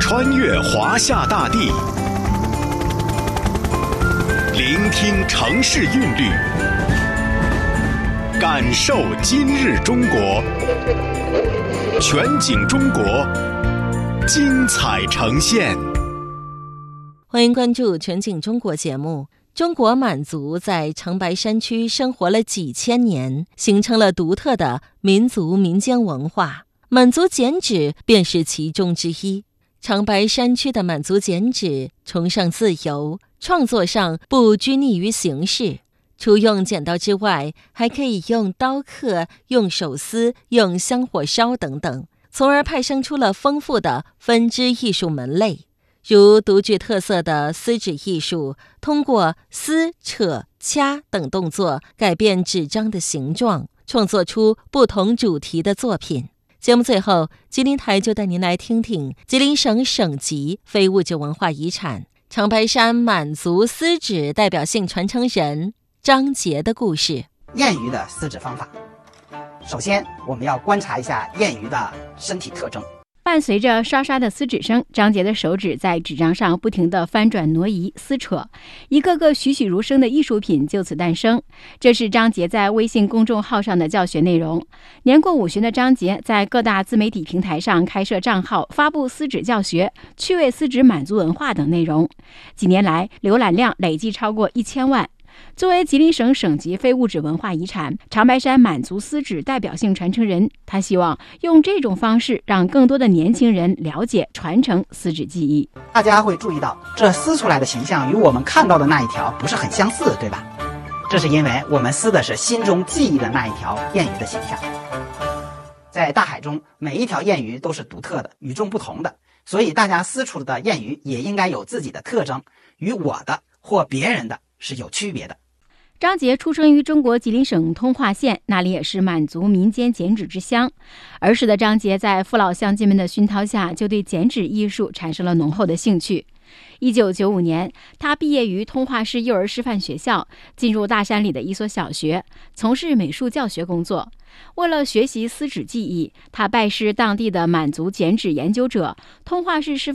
穿越华夏大地，聆听城市韵律，感受今日中国。全景中国，精彩呈现。 欢迎关注全景中国节目。中国满族在长白山区生活了几千年，形成了独特的民族民间文化，满族剪纸便是其中之一。长白山区的满族剪纸崇尚自由，创作上不拘泥于形式，除用剪刀之外，还可以用刀刻、用手撕、用香火烧等等，从而派生出了丰富的分支艺术门类。如独具特色的撕纸艺术，通过撕、扯、掐等动作改变纸张的形状，创作出不同主题的作品。节目最后，吉林台就带您来听听吉林省省级非物质文化遗产长白山满族撕纸代表性传承人张杰的故事。 燕鱼的撕纸方法，首先我们要观察一下燕鱼的身体特征。 伴随着刷刷的撕纸声，张杰的手指在纸张上不停地翻转挪移撕扯，一个个栩栩如生的艺术品就此诞生。这是张杰在微信公众号上的教学内容。年过50的张杰在各大自媒体平台上开设账号，发布撕纸教学、趣味撕纸满族文化等内容。几年来，浏览量累计超过1000万。作为吉林省省级非物质文化遗产，长白山满族撕纸代表性传承人，他希望用这种方式让更多的年轻人了解、传承撕纸技艺。 大家会注意到，这撕出来的形象与我们看到的那一条不是很相似，对吧？这是因为我们撕的是心中记忆的那一条燕鱼的形象。在大海中，每一条燕鱼都是独特的、与众不同的，所以大家撕出的燕鱼也应该有自己的特征，与我的或别人的是有区别的。 张杰出生于中国吉林省通化县，那里也是满族民间剪纸之乡。儿时的张杰在父老乡亲们的熏陶下，就对剪纸艺术产生了浓厚的兴趣。1995年，他毕业于通化市幼儿师范学校，进入大山里的一所小学，从事美术教学工作。为了学习撕纸技艺，他拜师当地的满族剪纸研究者、通化市师